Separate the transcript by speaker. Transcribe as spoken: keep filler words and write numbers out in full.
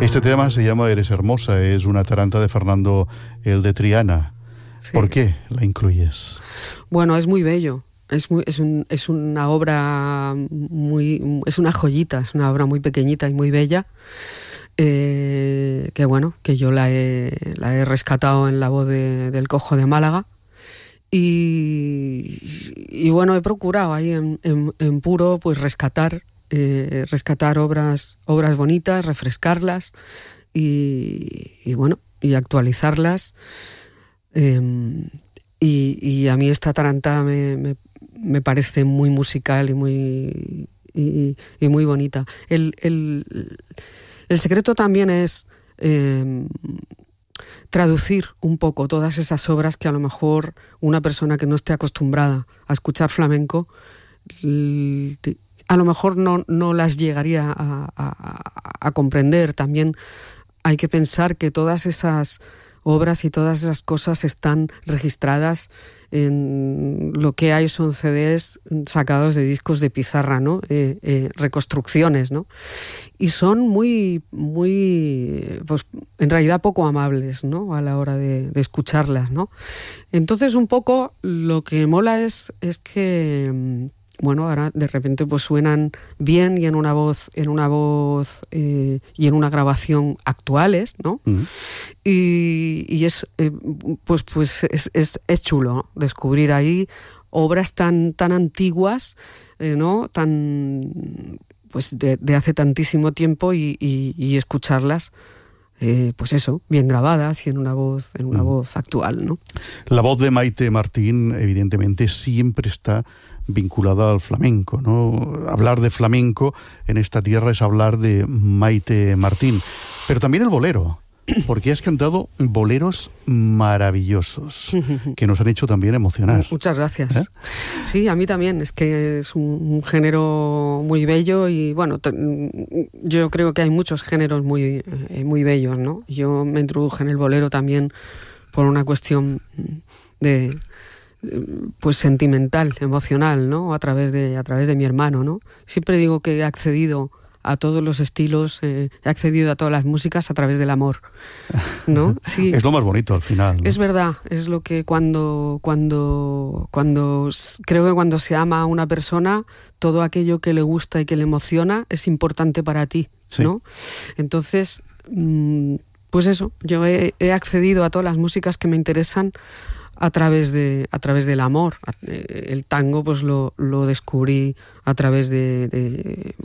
Speaker 1: Este tema se llama Eres hermosa, es una taranta de Fernando el de Triana. Sí. ¿Por qué la incluyes?
Speaker 2: Bueno, es muy bello. Es, muy, es, un, es una obra muy... es una joyita, es una obra muy pequeñita y muy bella. Eh, que bueno, que yo la he, la he rescatado en la voz de, del Cojo de Málaga. Y, y bueno, he procurado ahí en, en, en puro pues rescatar eh, rescatar obras obras bonitas, refrescarlas y, y bueno, y actualizarlas. Eh, y, y a mí esta taranta me, me, me parece muy musical y muy y, y muy bonita. El, el, el secreto también es eh, traducir un poco todas esas obras que a lo mejor una persona que no esté acostumbrada a escuchar flamenco a lo mejor no, no las llegaría a, a, a comprender. También hay que pensar que todas esas obras y todas esas cosas están registradas en lo que hay son C Ds sacados de discos de pizarra, ¿no? Eh, eh, reconstrucciones, ¿no? Y son muy, muy, pues en realidad poco amables, ¿no? A la hora de, de escucharlas, ¿no? Entonces un poco lo que mola es, es que bueno, ahora de repente pues suenan bien y en una voz, en una voz eh, y en una grabación actuales, ¿no? Mm. Y, y es eh, pues pues es, es, es chulo, ¿no? Descubrir ahí obras tan tan antiguas, eh, ¿no? Tan pues de, de hace tantísimo tiempo y, y, y escucharlas. Eh, pues eso, bien grabadas y en una voz, en una mm. voz actual, ¿no?
Speaker 1: La voz de Maite Martín, evidentemente, siempre está vinculada al flamenco, ¿no? Hablar de flamenco en esta tierra es hablar de Maite Martín, pero también el bolero, porque has cantado boleros maravillosos que nos han hecho también emocionar.
Speaker 2: Muchas gracias.
Speaker 1: ¿Eh?
Speaker 2: Sí, a mí también, es que es un, un género muy bello y bueno, te, yo creo que hay muchos géneros muy, eh, muy bellos, ¿no? Yo me introduje en el bolero también por una cuestión de pues sentimental, emocional, ¿no? A través de a través de mi hermano, ¿no? Siempre digo que he accedido a todos los estilos, eh, he accedido a todas las músicas a través del amor, ¿no? Sí.
Speaker 1: Es lo más bonito al final, ¿no?
Speaker 2: Es verdad, es lo que cuando cuando cuando creo que cuando se ama a una persona, todo aquello que le gusta y que le emociona es importante para ti, sí. ¿No? Entonces, pues eso, yo he, he accedido a todas las músicas que me interesan a través de a través del amor. El tango pues lo, lo descubrí a través de, de